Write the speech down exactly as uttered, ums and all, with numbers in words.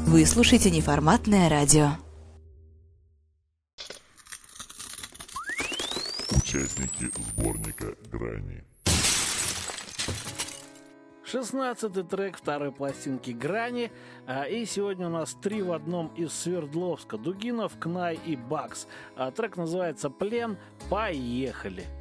Вы слушаете Неформатное радио. Участники сборника «Грани». шестнадцатый трек второй пластинки «Грани». А, и сегодня у нас три в одном из Свердловска. Дугинов, Кнай и Бакс. А, трек называется «Плен». Поехали!